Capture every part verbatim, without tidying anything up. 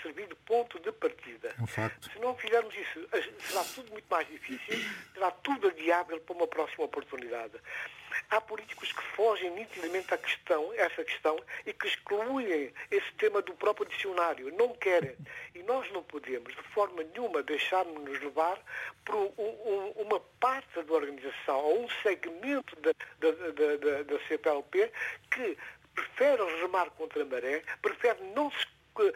servir de ponto de partida. É um facto. Se não fizermos isso, será tudo muito mais difícil, será tudo adiável para uma próxima oportunidade. Há políticos que fogem nitidamente à questão, essa questão, e que excluem esse tema do próprio dicionário, não querem. E nós não podemos, de forma nenhuma, deixar-nos levar por um, um, uma parte da organização, ou um segmento da, da, da, da, da C P L P, que prefere remar contra a maré, prefere não se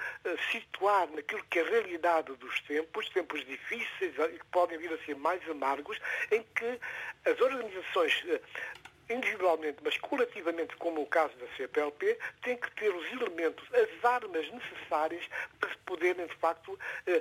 situar naquilo que é a realidade dos tempos, tempos difíceis e que podem vir a ser mais amargos, em que as organizações, individualmente, mas coletivamente, como o caso da C P L P, têm que ter os elementos, as armas necessárias para se poderem, de facto,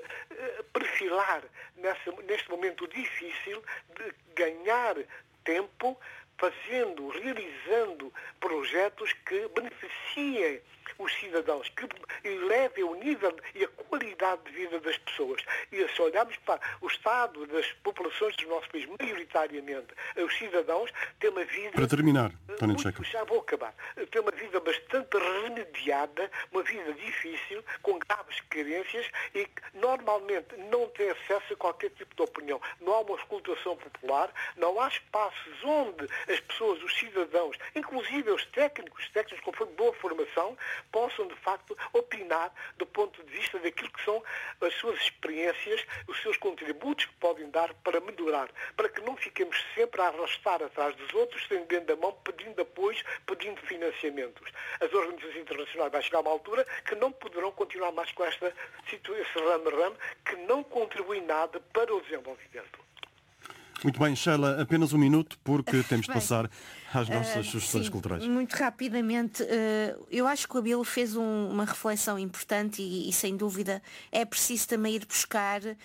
perfilar nessa, neste momento difícil de ganhar tempo, fazendo, realizando projetos que beneficiem os cidadãos, que elevem o nível e a qualidade de vida das pessoas. E se olharmos para o estado das populações do nosso país, maioritariamente, os cidadãos têm uma vida... Para terminar, António muito, Checa. Já vou acabar. Têm uma vida bastante remediada, uma vida difícil, com graves carências e que normalmente não têm acesso a qualquer tipo de opinião. Não há uma escutação popular, não há espaços onde as pessoas, os cidadãos, inclusive os técnicos, os técnicos com boa formação, possam, de facto, opinar do ponto de vista daquilo que são as suas experiências, os seus contributos que podem dar para melhorar, para que não fiquemos sempre a arrastar atrás dos outros, estendendo a mão, pedindo apoios, pedindo financiamentos. As organizações internacionais vai chegar a uma altura que não poderão continuar mais com esta situação, esse rame-rame, que não contribui nada para o desenvolvimento. Muito bem, Sheila, apenas um minuto, porque temos de Bem, passar às nossas uh, sugestões sim, culturais. Muito rapidamente, uh, eu acho que o Abílio fez um, uma reflexão importante e, e, sem dúvida, é preciso também ir buscar uh,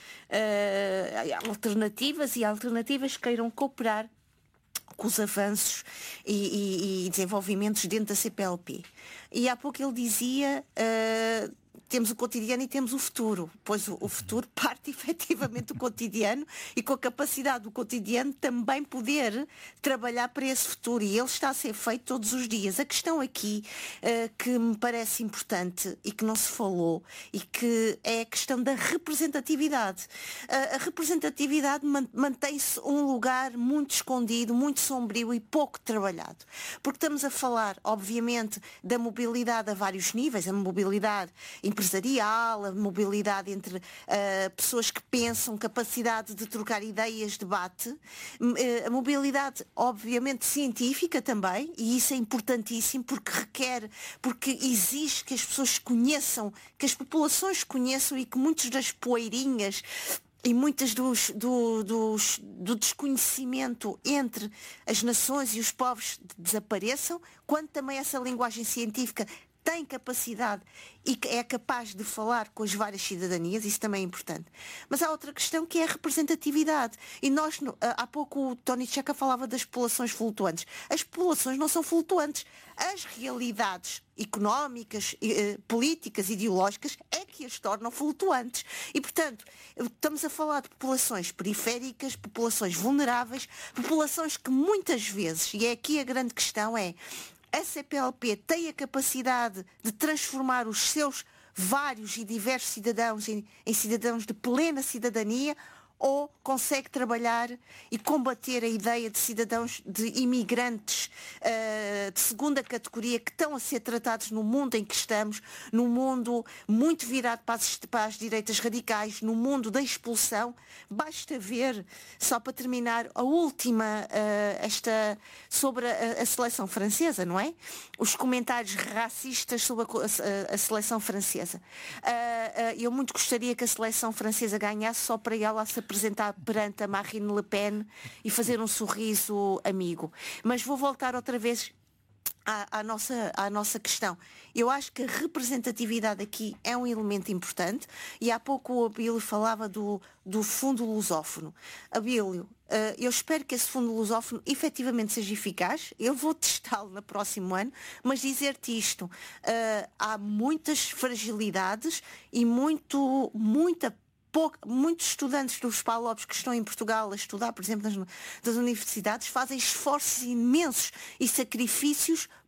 alternativas e alternativas que queiram cooperar com os avanços e, e, e desenvolvimentos dentro da C P L P. E há pouco ele dizia... Uh, temos o cotidiano e temos o futuro, pois o, o futuro parte efetivamente do cotidiano e com a capacidade do cotidiano também poder trabalhar para esse futuro, e ele está a ser feito todos os dias. A questão aqui uh, que me parece importante e que não se falou e que é a questão da representatividade. Uh, a representatividade man- mantém-se um lugar muito escondido, muito sombrio e pouco trabalhado, porque estamos a falar, obviamente, da mobilidade a vários níveis, a mobilidade empresarial, a mobilidade entre uh, pessoas que pensam, capacidade de trocar ideias, debate, uh, a mobilidade, obviamente, científica também, e isso é importantíssimo porque requer, porque exige que as pessoas conheçam, que as populações conheçam e que muitas das poeirinhas e muitas dos, do, dos, do desconhecimento entre as nações e os povos desapareçam, quando também essa linguagem científica tem capacidade e é capaz de falar com as várias cidadanias, isso também é importante. Mas há outra questão que é a representatividade. E nós, há pouco o Tony Checa falava das populações flutuantes. As populações não são flutuantes. As realidades económicas, eh, políticas, ideológicas é que as tornam flutuantes. E, portanto, estamos a falar de populações periféricas, populações vulneráveis, populações que muitas vezes, e é aqui a grande questão, é a C P L P tem a capacidade de transformar os seus vários e diversos cidadãos em, em cidadãos de plena cidadania, ou consegue trabalhar e combater a ideia de cidadãos, de imigrantes uh, de segunda categoria que estão a ser tratados no mundo em que estamos, num mundo muito virado para as, para as direitas radicais, no mundo da expulsão. Basta ver, só para terminar, a última, uh, esta, sobre a, a seleção francesa, não é? Os comentários racistas sobre a, a, a seleção francesa. Uh, uh, eu muito gostaria que a seleção francesa ganhasse só para ela se apresentar perante a Marine Le Pen e fazer um sorriso amigo. Mas vou voltar outra vez à, à, nossa, à nossa questão. Eu acho que a representatividade aqui é um elemento importante, e há pouco o Abílio falava do, do fundo lusófono. Abílio, Uh, eu espero que esse fundo lusófono efetivamente seja eficaz. Eu vou testá-lo no próximo ano, mas dizer-te isto, uh, há muitas fragilidades e muito, muita Pouca, muitos estudantes dos PALOPs que estão em Portugal a estudar, por exemplo, nas, das universidades, fazem esforços imensos e sacrifícios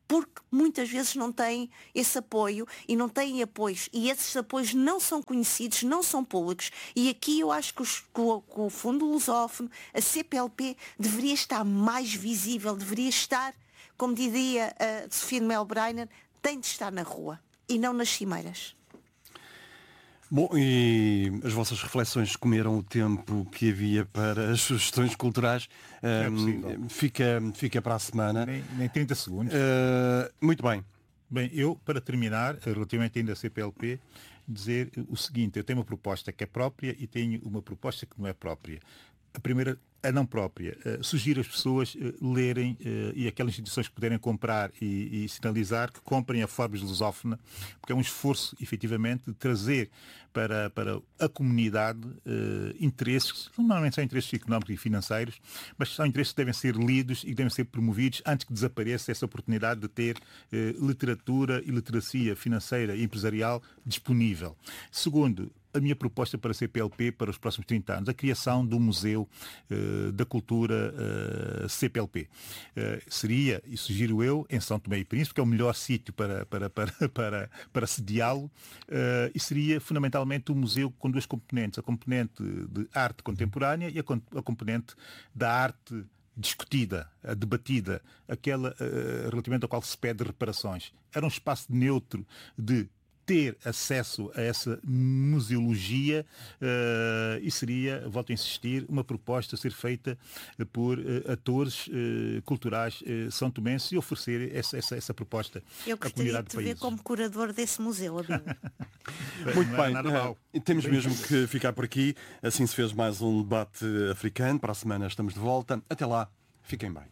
porque muitas vezes não têm esse apoio e não têm apoios. E esses apoios não são conhecidos, não são públicos. E aqui eu acho que, os, que, o, que o Fundo Lusófono, a C P L P, deveria estar mais visível, deveria estar, como diria a Sofia de Mel Breiner, tem de estar na rua e não nas cimeiras. Bom, e as vossas reflexões comeram o tempo que havia para as sugestões culturais. É um, fica, fica para a semana. Nem, nem trinta segundos. Uh, muito bem. Bem, eu, para terminar, relativamente ainda à C P L P, dizer o seguinte: eu tenho uma proposta que é própria e tenho uma proposta que não é própria. A primeira, a não própria. Uh, sugiro às pessoas uh, lerem uh, e aquelas instituições que puderem comprar e, e sinalizar que comprem a Forbes Lusófona, porque é um esforço, efetivamente, de trazer para, para a comunidade uh, interesses, normalmente são interesses económicos e financeiros, mas são interesses que devem ser lidos e que devem ser promovidos antes que desapareça essa oportunidade de ter uh, literatura e literacia financeira e empresarial disponível. Segundo, a minha proposta para a C P L P para os próximos trinta anos, a criação do Museu uh, da Cultura uh, C P L P. Uh, seria, e sugiro eu, em São Tomé e Príncipe, que é o melhor sítio para, para, para, para, para sediá-lo, uh, e seria fundamentalmente um museu com duas componentes, a componente de arte contemporânea e a, a componente da arte discutida, a debatida, aquela uh, relativamente à qual se pede reparações. Era um espaço neutro de ter acesso a essa museologia uh, e seria, volto a insistir, uma proposta a ser feita por uh, atores uh, culturais uh, são tomenses e oferecer essa, essa, essa proposta Eu à comunidade gostaria de te ver como curador desse museu, Abílio. Muito bem, uh, temos mesmo que ficar por aqui. Assim se fez mais um debate africano. Para a semana estamos de volta. Até lá, fiquem bem.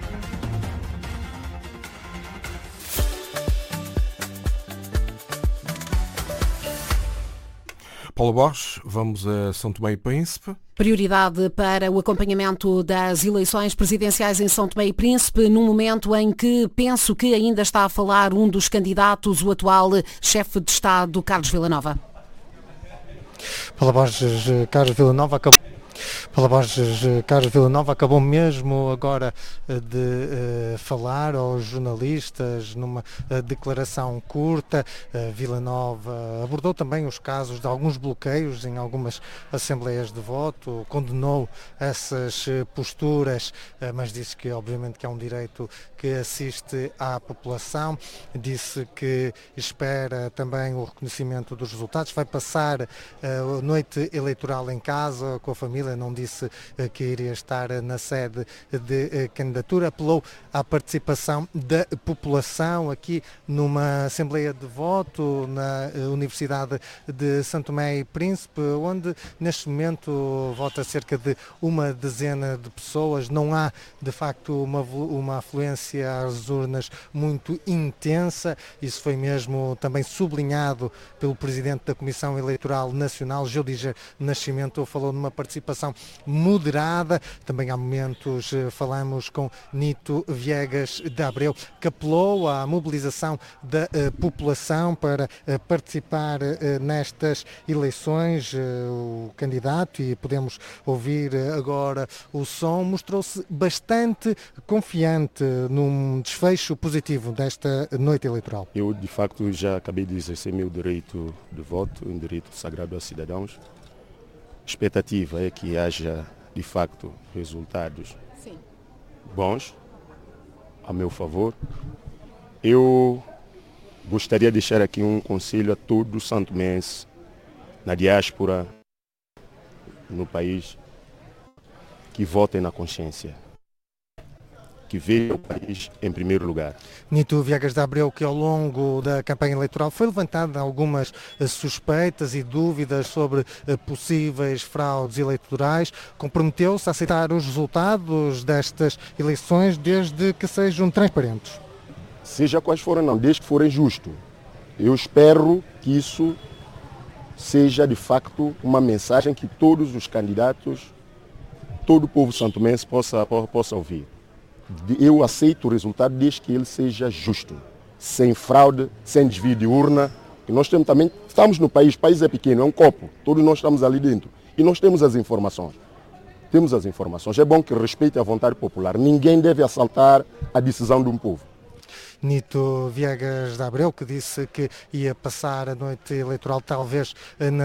Paula Borges, vamos a São Tomé e Príncipe. Prioridade para o acompanhamento das eleições presidenciais em São Tomé e Príncipe, num momento em que penso que ainda está a falar um dos candidatos, o atual chefe de Estado, Carlos Villanova. Paula Borges, Carlos Villanova acabou... Paula Borges, Carlos Villanova acabou mesmo agora de uh, falar aos jornalistas numa uh, declaração curta. Uh, Villanova abordou também os casos de alguns bloqueios em algumas assembleias de voto, condenou essas uh, posturas, uh, mas disse que obviamente que é um direito que assiste à população, disse que espera também o reconhecimento dos resultados, vai passar uh, a noite eleitoral em casa com a família, não disse uh, que iria estar na sede de uh, candidatura, apelou à participação da população aqui numa assembleia de voto na uh, Universidade de São Tomé e Príncipe, onde neste momento vota cerca de uma dezena de pessoas, não há de facto uma, uma afluência às urnas muito intensa, isso foi mesmo também sublinhado pelo Presidente da Comissão Eleitoral Nacional, Gildiger Nascimento, falou numa participação moderada. Também há momentos falamos com Nito Viegas de Abreu, que apelou à mobilização da uh, população para uh, participar uh, nestas eleições. Uh, o candidato, e podemos ouvir uh, agora o som, mostrou-se bastante confiante num desfecho positivo desta noite eleitoral. Eu, de facto, já acabei de exercer meu direito de voto, um direito sagrado aos cidadãos. A expectativa é que haja, de facto, resultados Sim. bons, a meu favor. Eu gostaria de deixar aqui um conselho a todos os santomenses, na diáspora, no país, que votem na consciência, que vejam o país em primeiro lugar. Nito Viegas de Abreu, que ao longo da campanha eleitoral foi levantada algumas suspeitas e dúvidas sobre possíveis fraudes eleitorais, comprometeu-se a aceitar os resultados destas eleições desde que sejam transparentes. Seja quais forem, não, desde que forem justos. Eu espero que isso seja de facto uma mensagem que todos os candidatos, todo o povo santomense possa, possa ouvir. Eu aceito o resultado desde que ele seja justo, sem fraude, sem desvio de urna. E nós temos também, estamos no país, o país é pequeno, é um copo, todos nós estamos ali dentro. E nós temos as informações. Temos as informações. É bom que respeite a vontade popular. Ninguém deve assaltar a decisão de um povo. Nito Viegas de Abreu, que disse que ia passar a noite eleitoral talvez na